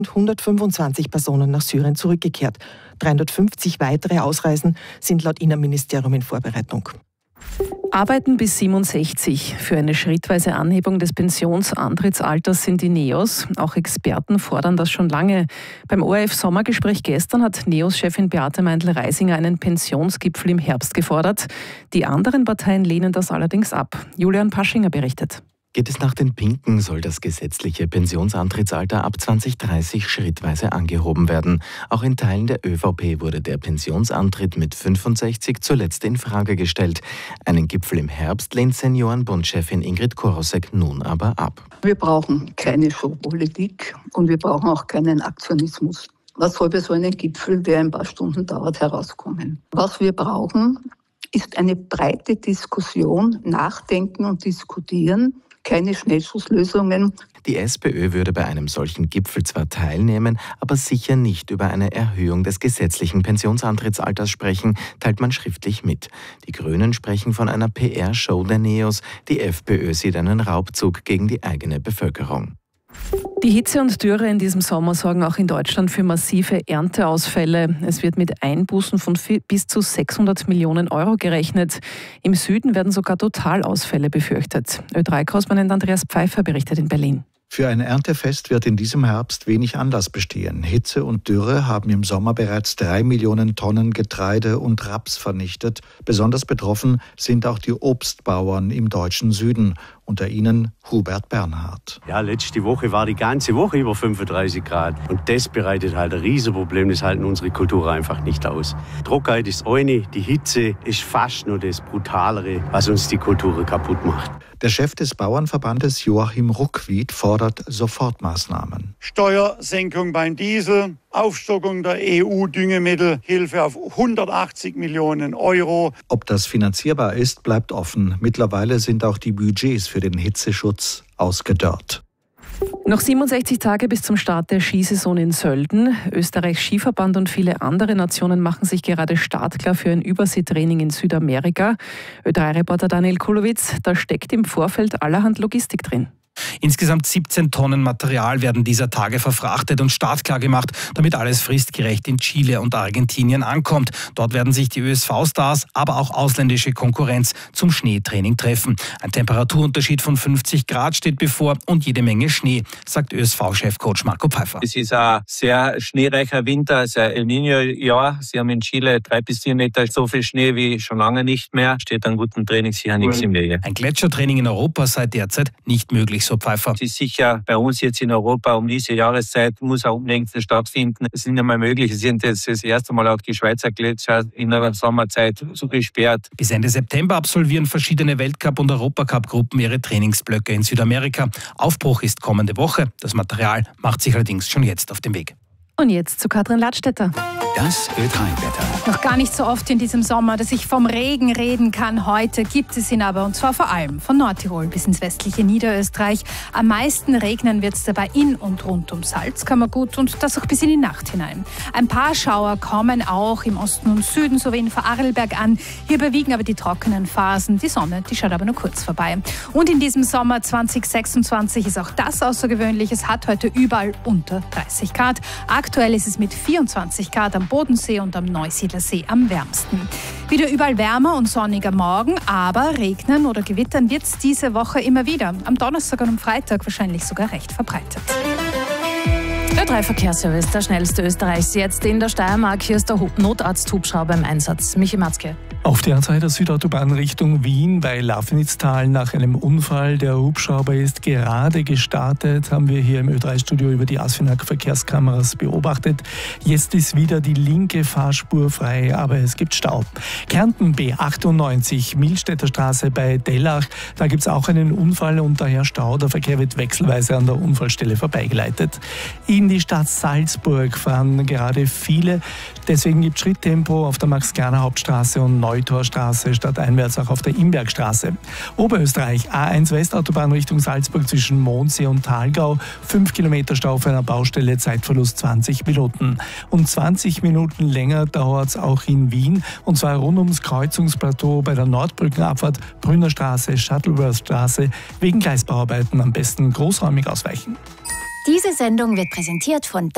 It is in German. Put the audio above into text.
125 Personen nach Syrien zurückgekehrt. 350 weitere Ausreisen sind laut Innenministerium in Vorbereitung. Arbeiten bis 67. Für eine schrittweise Anhebung des Pensionsantrittsalters sind die NEOS. Auch Experten fordern das schon lange. Beim ORF-Sommergespräch gestern hat NEOS-Chefin Beate Meindl-Reisinger einen Pensionsgipfel im Herbst gefordert. Die anderen Parteien lehnen das allerdings ab. Julian Paschinger berichtet. Geht es nach den Pinken, soll das gesetzliche Pensionsantrittsalter ab 2030 schrittweise angehoben werden. Auch in Teilen der ÖVP wurde der Pensionsantritt mit 65 zuletzt in Frage gestellt. Einen Gipfel im Herbst lehnt Seniorenbundchefin Ingrid Korosek nun aber ab. Wir brauchen keine Showpolitik und wir brauchen auch keinen Aktionismus. Was soll bei so einem Gipfel, der ein paar Stunden dauert, herauskommen? Was wir brauchen, ist eine breite Diskussion, nachdenken und diskutieren. Keine Schnellschusslösungen. Die SPÖ würde bei einem solchen Gipfel zwar teilnehmen, aber sicher nicht über eine Erhöhung des gesetzlichen Pensionsantrittsalters sprechen, teilt man schriftlich mit. Die Grünen sprechen von einer PR-Show der NEOS, die FPÖ sieht einen Raubzug gegen die eigene Bevölkerung. Die Hitze und Dürre in diesem Sommer sorgen auch in Deutschland für massive Ernteausfälle. Es wird mit Einbußen von bis zu 600 Millionen Euro gerechnet. Im Süden werden sogar Totalausfälle befürchtet. Ö3-Korrespondent Andreas Pfeiffer berichtet in Berlin. Für ein Erntefest wird in diesem Herbst wenig Anlass bestehen. Hitze und Dürre haben im Sommer bereits 3 Millionen Tonnen Getreide und Raps vernichtet. Besonders betroffen sind auch die Obstbauern im deutschen Süden. Unter ihnen Hubert Bernhard. Ja, letzte Woche war die ganze Woche über 35 Grad. Und das bereitet halt ein Riesenproblem. Das halten unsere Kulturen einfach nicht aus. Trockenheit ist eine, die Hitze ist fast nur das Brutalere, was uns die Kulturen kaputt macht. Der Chef des Bauernverbandes Joachim Ruckwied fordert Sofortmaßnahmen. Steuersenkung beim Diesel, Aufstockung der EU-Düngemittelhilfe auf 180 Millionen Euro. Ob das finanzierbar ist, bleibt offen. Mittlerweile sind auch die Budgets für den Hitzeschutz ausgedörrt. Noch 67 Tage bis zum Start der Skisaison in Sölden. Österreichs Skiverband und viele andere Nationen machen sich gerade startklar für ein Überseetraining in Südamerika. Ö3-Reporter Daniel Kulowitz, da steckt im Vorfeld allerhand Logistik drin. Insgesamt 17 Tonnen Material werden dieser Tage verfrachtet und startklar gemacht, damit alles fristgerecht in Chile und Argentinien ankommt. Dort werden sich die ÖSV-Stars, aber auch ausländische Konkurrenz zum Schneetraining treffen. Ein Temperaturunterschied von 50 Grad steht bevor und jede Menge Schnee, sagt ÖSV-Chefcoach Marco Pfeiffer. Es ist ein sehr schneereicher Winter, es ist ein El Niño-Jahr. Sie haben in Chile 3 bis 4 Meter so viel Schnee wie schon lange nicht mehr. Steht an guten Trainings hier nichts im Wege. Ein Gletschertraining in Europa sei derzeit nicht möglich, so Pfeiffer. Es ist sicher bei uns jetzt in Europa um diese Jahreszeit muss auch unbedingt stattfinden. Es ist nicht einmal möglich. Es sind jetzt das erste Mal auch die Schweizer Gletscher in der Sommerzeit so gesperrt. Bis Ende September absolvieren verschiedene Weltcup- und Europacup-Gruppen ihre Trainingsblöcke in Südamerika. Aufbruch ist kommende Woche. Das Material macht sich allerdings schon jetzt auf den Weg. Und jetzt zu Katrin Ladstätter. Das Ö3-Wetter. Noch gar nicht so oft in diesem Sommer, dass ich vom Regen reden kann. Heute gibt es ihn aber, und zwar vor allem von Nordtirol bis ins westliche Niederösterreich. Am meisten regnen wird es dabei in und rund um Salzkammergut und das auch bis in die Nacht hinein. Ein paar Schauer kommen auch im Osten und Süden sowie in Vorarlberg an. Hier überwiegen aber die trockenen Phasen. Die Sonne, die schaut aber nur kurz vorbei. Und in diesem Sommer 2026 ist auch das außergewöhnlich. Es hat heute überall unter 30 Grad. Aktuell ist es mit 24 Grad am Bodensee und am Neusiedlersee am wärmsten. Wieder überall wärmer und sonniger Morgen, aber regnen oder gewittern wird es diese Woche immer wieder. Am Donnerstag und am Freitag wahrscheinlich sogar recht verbreitet. Der Ö3-Verkehrsservice, der schnellste Österreichs. Jetzt in der Steiermark. Hier ist der Notarzt-Hubschrauber im Einsatz. Michi Matzke. Auf der A2 der Südautobahn Richtung Wien bei Lafnitztal nach einem Unfall. Der Hubschrauber ist gerade gestartet, haben wir hier im Ö3-Studio über die ASFINAG-Verkehrskameras beobachtet. Jetzt ist wieder die linke Fahrspur frei, aber es gibt Stau. Kärnten B98, Milstädter Straße bei Dellach. Da gibt es auch einen Unfall und daher Stau. Der Verkehr wird wechselweise an der Unfallstelle vorbeigeleitet. In die Stadt Salzburg fahren gerade viele. Deswegen gibt es Schritttempo auf der Max-Kerner-Hauptstraße und Neutorstraße statt einwärts auch auf der Imbergstraße. Oberösterreich, A1 Westautobahn Richtung Salzburg zwischen Mondsee und Thalgau. 5 Kilometer Stau auf einer Baustelle, Zeitverlust 20 Minuten. Und 20 Minuten länger dauert es auch in Wien. Und zwar rund ums Kreuzungsplateau bei der Nordbrückenabfahrt, Brünnerstraße, Shuttleworth-Straße. Wegen Gleisbauarbeiten am besten großräumig ausweichen. Diese Sendung wird präsentiert von